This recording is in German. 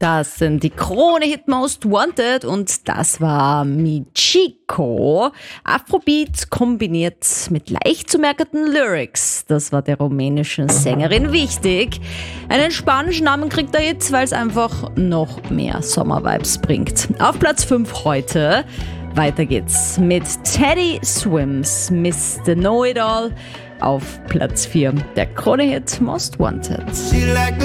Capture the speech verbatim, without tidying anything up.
Das sind die Krone-Hit Most Wanted und das war Michiko. Afrobeat kombiniert mit leicht zu merkenden Lyrics. Das war der rumänischen Sängerin wichtig. Einen spanischen Namen kriegt er jetzt, weil es einfach noch mehr Sommervibes bringt. Auf Platz fünf heute. Weiter geht's mit Teddy Swims, Mister Know-It-All. Auf Platz vier der Krone-Hit Most Wanted.